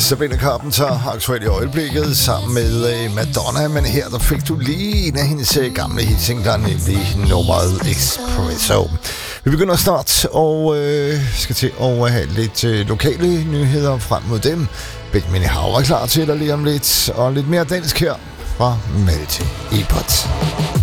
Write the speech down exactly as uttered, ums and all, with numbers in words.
Sabrina Carpenter, aktuelt i øjeblikket, sammen med uh, Madonna, men her der fik du lige en af hendes uh, gamle hitsingler, nemlig nummeret Espresso. Vi begynder snart og uh, skal til at have lidt uh, lokale nyheder frem mod dem. Benjamin Hav er klar til dig lige om lidt, og lidt mere dansk her fra Malte Ebert.